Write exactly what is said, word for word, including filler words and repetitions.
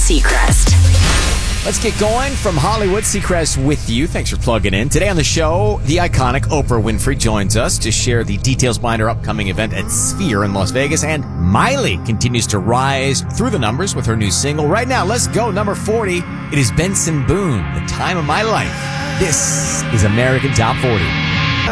Seacrest. Let's get going from Hollywood. Seacrest with you. Thanks for plugging in. Today on the show, the iconic Oprah Winfrey joins us to share the details behind her upcoming event at Sphere in Las Vegas. And Miley continues to rise through the numbers with her new single. Right now, let's go. Number forty. It is Benson Boone, The Time of My Life. This is American Top forty.